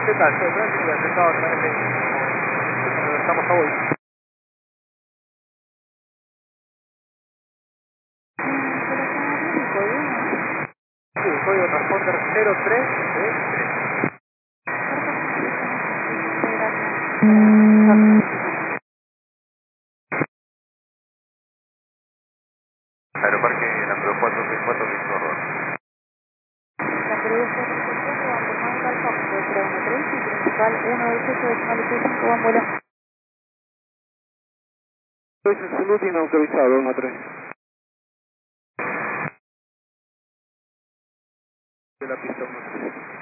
¿Qué tal? Soy Francis, me acercaba otra vez estamos a vuelta. Sí, código transponder 03 Aeroparque Landro 464 Victor. Ese es el último autorizado, 1 a 3. De la pista 1 a 3.